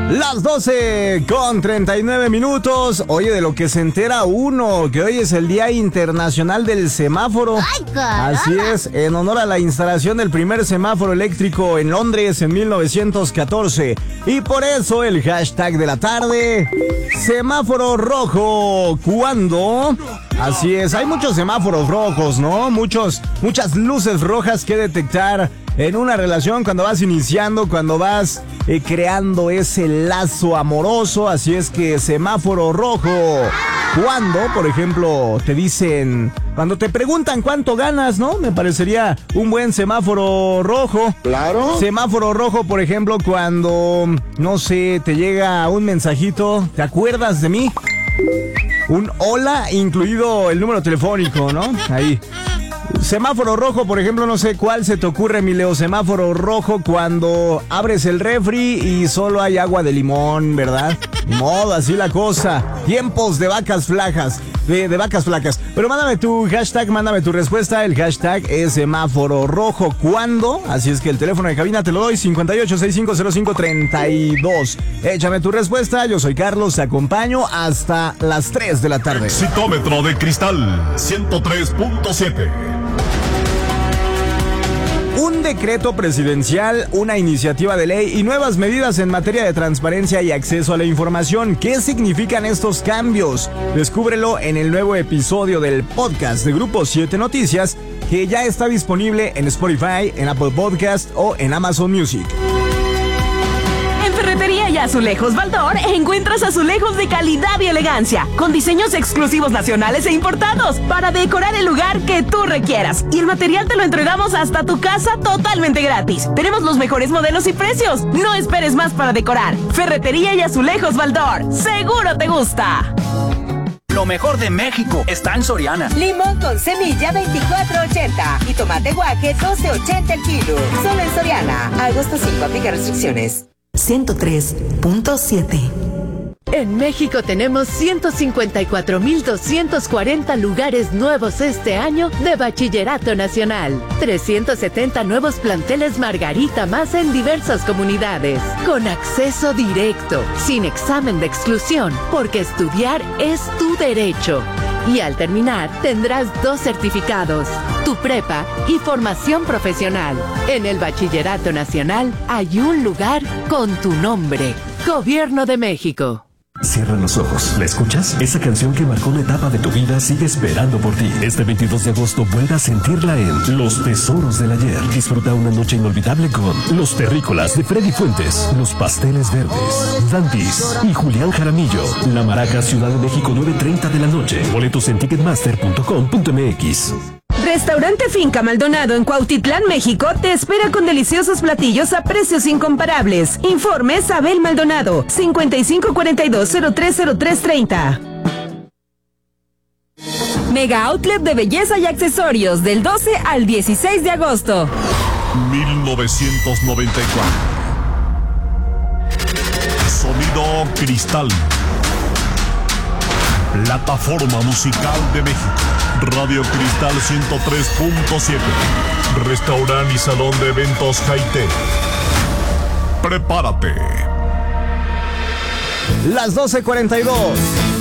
Las 12:39. Oye, de lo que se entera uno, que hoy es el Día Internacional del Semáforo. ¡Ay, caramba! Así es, en honor a la instalación del primer semáforo eléctrico en Londres en 1914. Y por eso el hashtag de la tarde, semáforo rojo. ¿Cuándo? Así es, hay muchos semáforos rojos, ¿no? Muchas luces rojas que detectar en una relación cuando vas iniciando, cuando vas creando ese lazo amoroso. Así es que semáforo rojo. Cuando, por ejemplo, te dicen, cuando te preguntan cuánto ganas, ¿no? Me parecería un buen semáforo rojo. Claro. Semáforo rojo, por ejemplo, cuando, no sé, te llega un mensajito, ¿te acuerdas de mí? Un hola, incluido el número telefónico, ¿no? Ahí. Semáforo rojo, por ejemplo, no sé cuál se te ocurre, mi Leo. Semáforo rojo cuando abres el refri y solo hay agua de limón, ¿verdad? Ni modo, así la cosa. Tiempos de vacas flacas. De vacas flacas. Pero mándame tu hashtag, mándame tu respuesta. El hashtag es semáforo rojo. ¿Cuándo? Así es que el teléfono de cabina te lo doy, 58650532. Échame tu respuesta. Yo soy Carlos, te acompaño hasta las 3 de la tarde. Citómetro de cristal 103.7. Un decreto presidencial, una iniciativa de ley y nuevas medidas en materia de transparencia y acceso a la información. ¿Qué significan estos cambios? Descúbrelo en el nuevo episodio del podcast de Grupo 7 Noticias, que ya está disponible en Spotify, en Apple Podcast o en Amazon Music. Ferretería y Azulejos Baldor encuentras azulejos de calidad y elegancia, con diseños exclusivos nacionales e importados, para decorar el lugar que tú requieras. Y el material te lo entregamos hasta tu casa totalmente gratis. Tenemos los mejores modelos y precios. No esperes más para decorar. Ferretería y Azulejos Baldor. ¡Seguro te gusta! Lo mejor de México está en Soriana. Limón con semilla 24.80 y tomate guaje 12.80 el kilo. Solo en Soriana. Agosto 5, aplica restricciones. 103.7. En México tenemos 154,240 lugares nuevos este año de Bachillerato Nacional. 370 nuevos planteles Margarita más en diversas comunidades. Con acceso directo, sin examen de exclusión, porque estudiar es tu derecho. Y al terminar, tendrás 2 certificados, tu prepa y formación profesional. En el Bachillerato Nacional hay un lugar con tu nombre. Gobierno de México. Cierra los ojos. ¿La escuchas? Esa canción que marcó una etapa de tu vida sigue esperando por ti. Este 22 de agosto vuelve a sentirla en Los Tesoros del Ayer. Disfruta una noche inolvidable con Los Terrícolas de Freddy Fuentes, Los Pasteles Verdes, Dantis y Julián Jaramillo. La Maraca, Ciudad de México, 9:30 de la noche. Boletos en ticketmaster.com.mx. Restaurante Finca Maldonado en Cuautitlán, México, te espera con deliciosos platillos a precios incomparables. Informes Abel Maldonado, 5542-030330. Mega Outlet de Belleza y Accesorios, del 12 al 16 de agosto. 1994. Sonido Cristal. Plataforma Musical de México. Radio Cristal 103.7. Restaurante y salón de eventos Jaite. Prepárate. Las 12:42.